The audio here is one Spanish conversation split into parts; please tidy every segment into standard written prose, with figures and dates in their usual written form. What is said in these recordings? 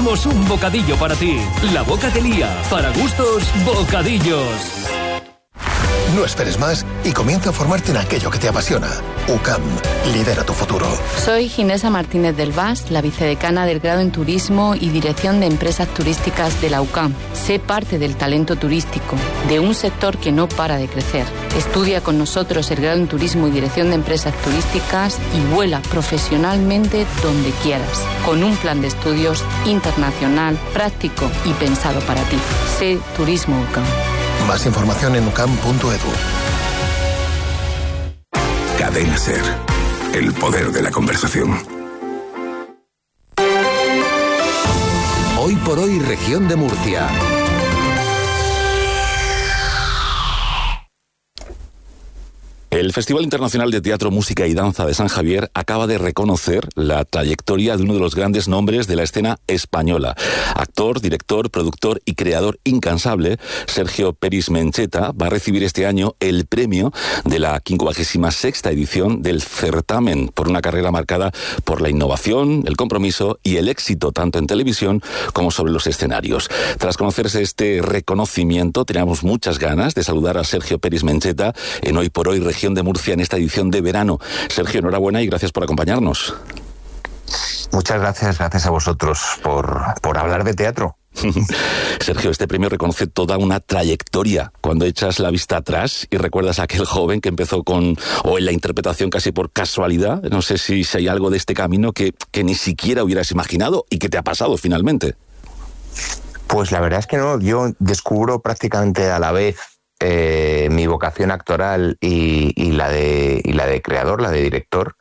tenemos un bocadillo para ti. La Bocatería, para gustos, bocadillos. No esperes más y comienza a formarte en aquello que te apasiona. UCAM, lidera tu futuro. Soy Ginesa Martínez del Vaz, la vicedecana del grado en Turismo y Dirección de Empresas Turísticas de la UCAM. Sé parte del talento turístico, de un sector que no para de crecer. Estudia con nosotros el grado en Turismo y Dirección de Empresas Turísticas y vuela profesionalmente donde quieras, con un plan de estudios internacional, práctico y pensado para ti. Sé Turismo UCAM. Más información en ucam.edu. Cadena SER. El poder de la conversación. Hoy por hoy, región de Murcia. El Festival Internacional de Teatro, Música y Danza de San Javier acaba de reconocer la trayectoria de uno de los grandes nombres de la escena española. Actor, director, productor y creador incansable, Peris Mencheta va a recibir este año el premio de la 56ª edición del certamen por una carrera marcada por la innovación, el compromiso y el éxito tanto en televisión como sobre los escenarios. Tras conocerse este reconocimiento, teníamos muchas ganas de saludar a Sergio Peris Mencheta en Hoy por Hoy, región de Murcia, en esta edición de verano. Sergio, enhorabuena y gracias por acompañarnos. Muchas gracias a vosotros por hablar de teatro. Sergio, este premio reconoce toda una trayectoria. Cuando echas la vista atrás y recuerdas a aquel joven que empezó en la interpretación casi por casualidad, no sé si hay algo de este camino que ni siquiera hubieras imaginado y que te ha pasado finalmente. Pues la verdad es que no, yo descubro prácticamente a la vez mi vocación actoral y la de creador, la de director,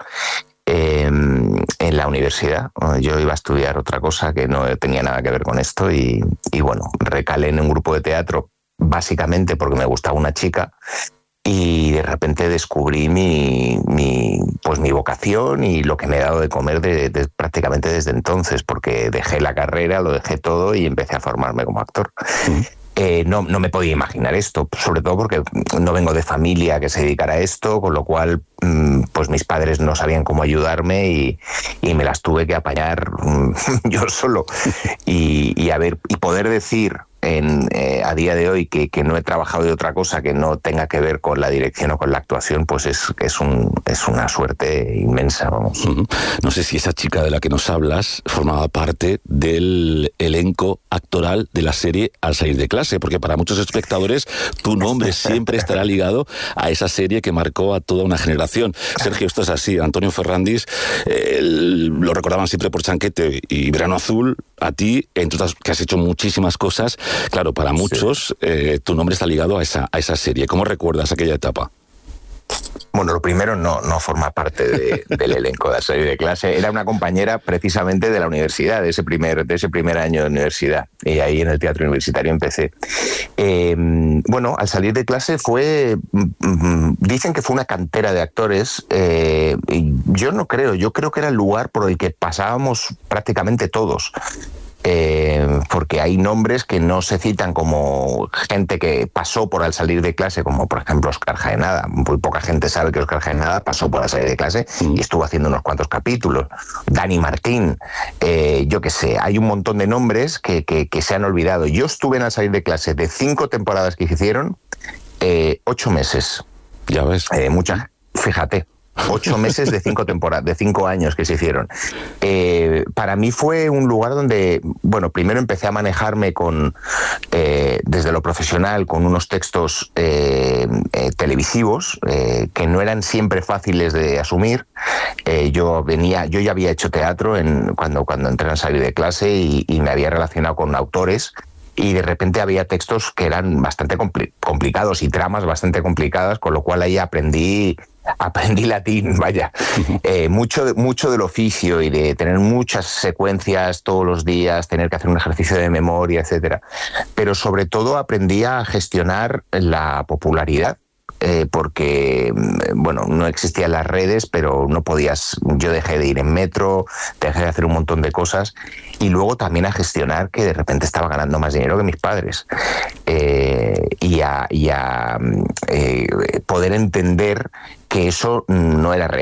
en la universidad. Yo iba a estudiar otra cosa que no tenía nada que ver con esto y bueno, recalé en un grupo de teatro básicamente porque me gustaba una chica y de repente descubrí mi vocación y lo que me he dado de comer prácticamente desde entonces, porque dejé la carrera, lo dejé todo y empecé a formarme como actor. No me podía imaginar esto, sobre todo porque no vengo de familia que se dedicara a esto, con lo cual pues mis padres no sabían cómo ayudarme y me las tuve que apañar yo solo y poder decir a día de hoy que no he trabajado de otra cosa que no tenga que ver con la dirección o con la actuación, pues es una suerte inmensa, vamos. No sé si esa chica de la que nos hablas formaba parte del elenco actoral de la serie Al salir de clase, porque para muchos espectadores tu nombre siempre estará ligado a esa serie que marcó a toda una generación. Sergio, esto es así. Antonio Ferrandis lo recordaban siempre por Chanquete y Verano Azul. A ti, entre otras, que has hecho muchísimas cosas, claro, para muchos tu nombre está ligado a esa serie. ¿Cómo recuerdas aquella etapa? Bueno, lo primero, no forma parte del elenco de la serie de clase. Era una compañera precisamente de la universidad, de ese primer año de universidad. Y ahí en el teatro universitario empecé. Bueno, Al salir de clase dicen que fue una cantera de actores. Yo no creo, yo creo que era el lugar por el que pasábamos prácticamente todos. Porque hay nombres que no se citan como gente que pasó por Al salir de clase, como por ejemplo Óscar Jaenada. Muy poca gente sabe que Óscar Jaenada pasó por Al salir de clase y estuvo haciendo unos cuantos capítulos. Dani Martín, yo qué sé, hay un montón de nombres que se han olvidado. Yo estuve en Al salir de clase de 5 temporadas que hicieron, 8 meses. Ya ves. Fíjate. 8 meses de 5 temporadas, de 5 años que se hicieron. Para mí fue un lugar donde, bueno, primero empecé a manejarme desde lo profesional, con unos textos televisivos que no eran siempre fáciles de asumir. Yo ya había hecho teatro cuando entré a salir de clase y me había relacionado con autores. Y de repente había textos que eran bastante complicados y tramas bastante complicadas, con lo cual ahí aprendí latín, vaya. Mucho del oficio y de tener muchas secuencias todos los días, tener que hacer un ejercicio de memoria, etcétera. Pero sobre todo aprendí a gestionar la popularidad. Porque, bueno, no existían las redes, pero no podías. Yo dejé de ir en metro, dejé de hacer un montón de cosas y luego también a gestionar que de repente estaba ganando más dinero que mis padres y a poder entender que eso no era real.